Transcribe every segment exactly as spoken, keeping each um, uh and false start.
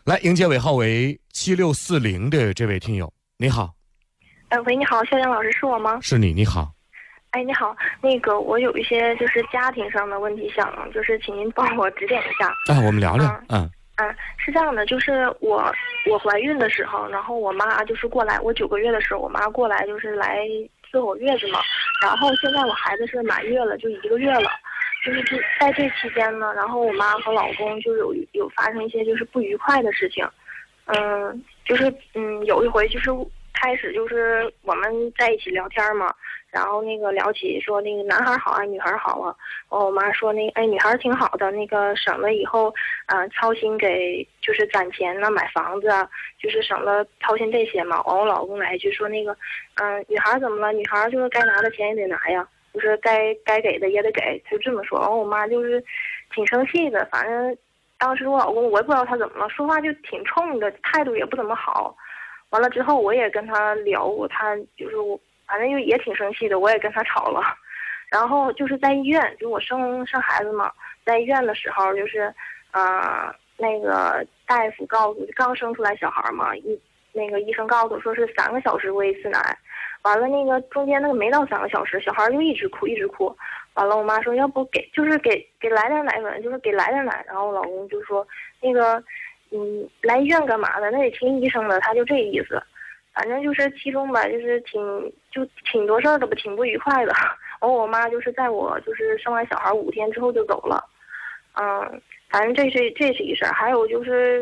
来迎接尾号为七六四零的这位听友，你好。 哎，喂，你好，肖阳老师，是我吗？ 是你，你好。 哎，你好，那个我有一些就是家庭上的问题想，就是请您帮我指点一下。 哎，我们聊聊。 嗯嗯，是这样的，就是我我怀孕的时候，然后我妈就是过来，我九个月的时候，我妈过来就是来伺候月子嘛。然后现在我孩子是满月了，就一个月了。就是在这期间呢，然后我妈和老公就有有发生一些就是不愉快的事情。嗯，就是嗯有一回就是开始就是我们在一起聊天嘛。然后那个聊起说那个男孩好啊，女孩好啊。然后我妈说那个哎女孩挺好的，那个省了以后，啊、呃、操心给就是攒钱呢，买房子啊，就是省了操心这些嘛。完我老公来一句说那个，嗯、呃、女孩怎么了？女孩就是该拿的钱也得拿呀，就是该该给的也得给，就这么说。完我妈就是挺生气的，反正当时我老公我也不知道他怎么了，说话就挺冲的，态度也不怎么好。完了之后我也跟他聊过，他就是我。反正就也挺生气的，我也跟他吵了。然后就是在医院，就我生生孩子嘛，在医院的时候，就是，呃，那个大夫告诉，刚生出来小孩嘛，医那个医生告诉说是三个小时喂一次奶。完了那个中间那个没到三个小时，小孩就一直哭一直哭。完了我妈说要不给就是给给来点奶粉，就是给来点奶。然后我老公就说那个，嗯，来医院干嘛的？那得听医生的，他就这意思。反正就是其中吧，就是挺就挺多事儿的吧，挺不愉快的。然后我妈就是在我就是生完小孩五天之后就走了，嗯，反正这是这是一事儿。还有就是，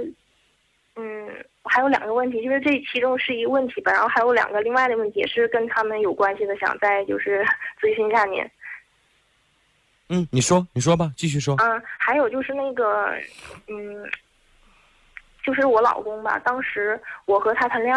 嗯，还有两个问题，就是这其中是一个问题吧，然后还有两个另外的问题也是跟他们有关系的，想再就是咨询一下您。 嗯，你说你说吧，继续说。 嗯，还有就是那个，嗯，就是我老公吧，当时我和他谈恋爱。